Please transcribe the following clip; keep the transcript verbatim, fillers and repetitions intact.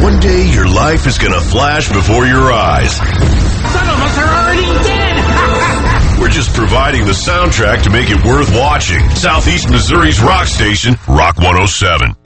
One day your life is gonna flash before your eyes. Some of us are already dead! We're just providing the soundtrack to make it worth watching. Southeast Missouri's rock station, Rock one oh seven.